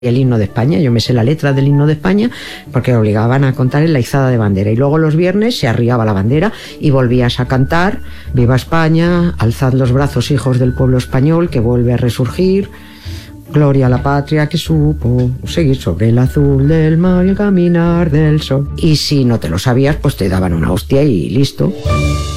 el himno de España. Yo me sé la letra del himno de España porque obligaban a contar en la izada de bandera, y luego los viernes se arriaba la bandera y volvías a cantar Viva España, alzad los brazos hijos del pueblo español que vuelve a resurgir, gloria a la patria que supo seguir sobre el azul del mar y el caminar del sol. Y si no te lo sabías, pues te daban una hostia y listo.